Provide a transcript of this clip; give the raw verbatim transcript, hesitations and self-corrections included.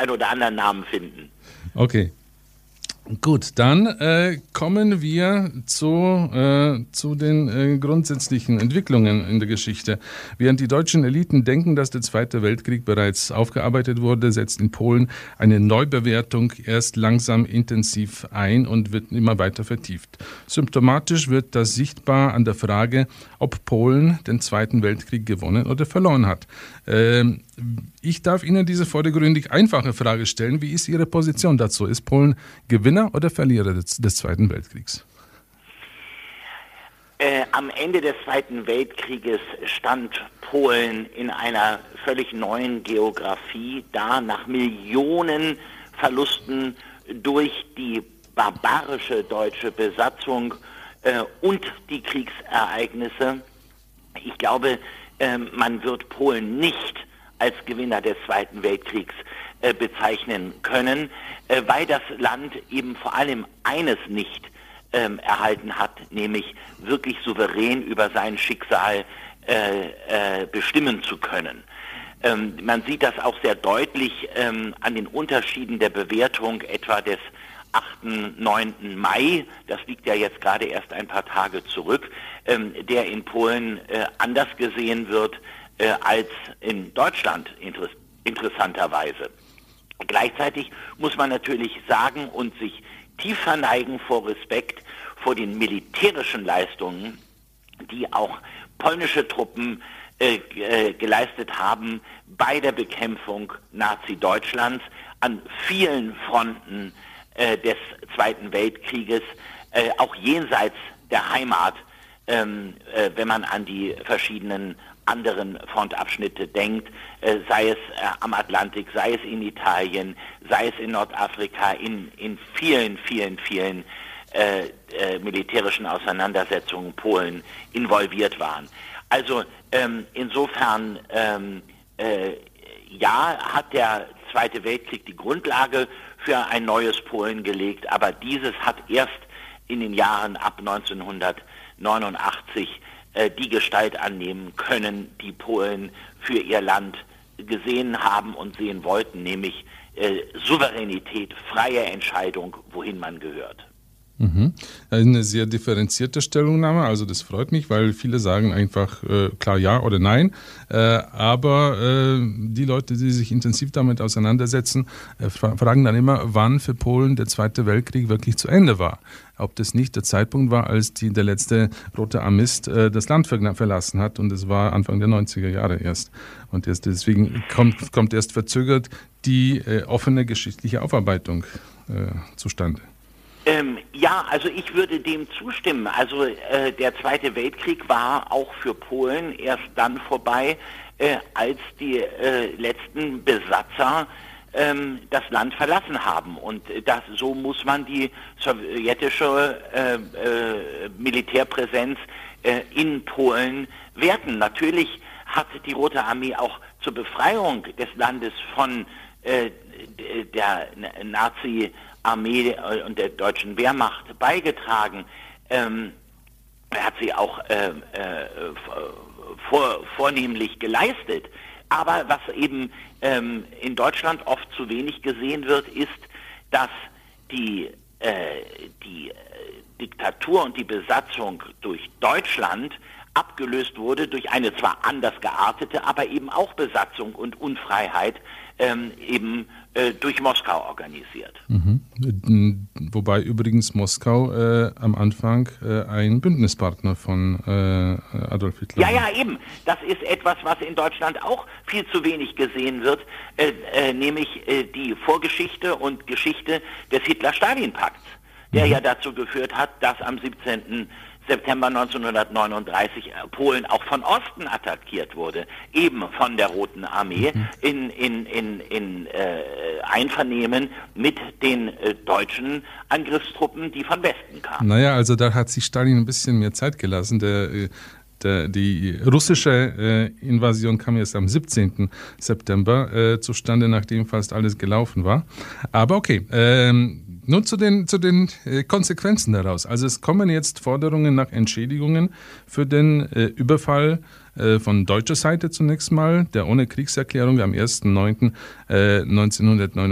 einen oder anderen Namen finden. Okay. Gut, dann äh, kommen wir zu, äh, zu den äh, grundsätzlichen Entwicklungen in der Geschichte. Während die deutschen Eliten denken, dass der Zweite Weltkrieg bereits aufgearbeitet wurde, setzt in Polen eine Neubewertung erst langsam intensiv ein und wird immer weiter vertieft. Symptomatisch wird das sichtbar an der Frage, ob Polen den Zweiten Weltkrieg gewonnen oder verloren hat. Ähm, ich darf Ihnen diese vordergründig einfache Frage stellen. Wie ist Ihre Position dazu? Ist Polen Gewinner oder Verlierer des, des Zweiten Weltkriegs? Äh, am Ende des Zweiten Weltkrieges stand Polen in einer völlig neuen Geografie da, nach Millionen Verlusten durch die barbarische deutsche Besatzung äh, und die Kriegsereignisse. Ich glaube, äh, man wird Polen nicht als Gewinner des Zweiten Weltkriegs äh, bezeichnen können, äh, weil das Land eben vor allem eines nicht ähm, erhalten hat, nämlich wirklich souverän über sein Schicksal äh, äh, bestimmen zu können. Ähm, man sieht das auch sehr deutlich ähm, an den Unterschieden der Bewertung etwa des achten, neunten Mai, das liegt ja jetzt gerade erst ein paar Tage zurück, ähm, der in Polen äh, anders gesehen wird äh, als in Deutschland inter- interessanterweise. Gleichzeitig muss man natürlich sagen und sich tief verneigen vor Respekt vor den militärischen Leistungen, die auch polnische Truppen äh, äh, geleistet haben bei der Bekämpfung Nazi-Deutschlands an vielen Fronten äh, des Zweiten Weltkrieges, äh, auch jenseits der Heimat, ähm, äh, wenn man an die verschiedenen anderen Frontabschnitte denkt, äh, sei es äh, am Atlantik, sei es in Italien, sei es in Nordafrika, in, in vielen, vielen, vielen äh, äh, militärischen Auseinandersetzungen Polen involviert waren. Also ähm, insofern, ähm, äh, ja, hat der Zweite Weltkrieg die Grundlage für ein neues Polen gelegt, aber dieses hat erst in den Jahren ab neunzehnhundertneunundachtzig äh, die Gestalt annehmen können, die Polen für ihr Land gesehen haben und sehen wollten, nämlich äh, Souveränität, freie Entscheidung, wohin man gehört. Mhm. Eine sehr differenzierte Stellungnahme, also das freut mich, weil viele sagen einfach äh, klar ja oder nein, äh, aber äh, die Leute, die sich intensiv damit auseinandersetzen, äh, fra- fragen dann immer, wann für Polen der Zweite Weltkrieg wirklich zu Ende war. Ob das nicht der Zeitpunkt war, als die, der letzte rote Armist äh, das Land ver- verlassen hat, und es war Anfang der neunziger Jahre erst. Und erst deswegen kommt, kommt erst verzögert die äh, offene geschichtliche Aufarbeitung äh, zustande. Ähm, ja, also ich würde dem zustimmen. Also äh, der Zweite Weltkrieg war auch für Polen erst dann vorbei, äh, als die äh, letzten Besatzer ähm, das Land verlassen haben. Und das, so muss man die sowjetische äh, äh, Militärpräsenz äh, in Polen werten. Natürlich hat die Rote Armee auch zur Befreiung des Landes von äh, der Nazi Armee und der deutschen Wehrmacht beigetragen. Ähm, er hat sie auch äh, äh, vor, vornehmlich geleistet. Aber was eben ähm, in Deutschland oft zu wenig gesehen wird, ist, dass die, äh, die äh, Diktatur und die Besatzung durch Deutschland abgelöst wurde durch eine zwar anders geartete, aber eben auch Besatzung und Unfreiheit ähm, eben äh, durch Moskau organisiert. Mhm. Wobei übrigens Moskau äh, am Anfang äh, ein Bündnispartner von äh, Adolf Hitler Ja, war. ja, eben. Das ist etwas, was in Deutschland auch viel zu wenig gesehen wird, äh, äh, nämlich äh, die Vorgeschichte und Geschichte des Hitler-Stalin-Pakts, der mhm. ja dazu geführt hat, dass am siebzehnten September neunzehnhundertneununddreißig Polen auch von Osten attackiert wurde, eben von der Roten Armee mhm. in, in, in, in äh, Einvernehmen mit den äh, deutschen Angriffstruppen, die von Westen kamen. Naja, also da hat sich Stalin ein bisschen mehr Zeit gelassen. Der, der, die russische äh, Invasion kam erst am siebzehnten September äh, zustande, nachdem fast alles gelaufen war. Aber okay, ähm, nun zu den, zu den äh, Konsequenzen daraus. Also es kommen jetzt Forderungen nach Entschädigungen für den äh, Überfall äh, von deutscher Seite zunächst mal, der ohne Kriegserklärung am ersten neunten neunzehnhundertneunundachtzig